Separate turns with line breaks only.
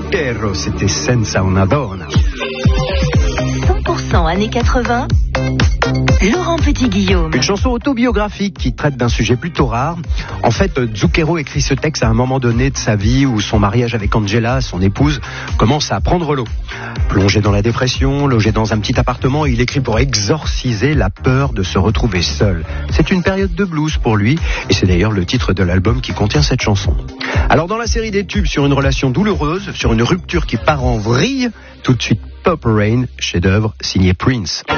Zucchero, c'était Senza una donna.
100% années 80, Laurent Petit-Guillaume.
Une chanson autobiographique qui traite d'un sujet plutôt rare. En fait, Zucchero écrit ce texte à un moment donné de sa vie où son mariage avec Angela, son épouse, commence à prendre l'eau. Plongé dans la dépression, logé dans un petit appartement, il écrit pour exorciser la peur de se retrouver seul. C'est une période de blues pour lui, et c'est d'ailleurs le titre de l'album qui contient cette chanson. Alors dans la série des tubes sur une relation douloureuse, sur une rupture qui part en vrille, tout de suite Purple Rain, chef-d'œuvre signé Prince.